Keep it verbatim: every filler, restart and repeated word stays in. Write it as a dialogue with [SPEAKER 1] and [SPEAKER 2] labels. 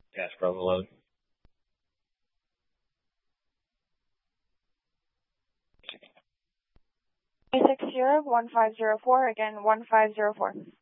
[SPEAKER 1] Gas overload.
[SPEAKER 2] six zero one five zero four, again one five zero four.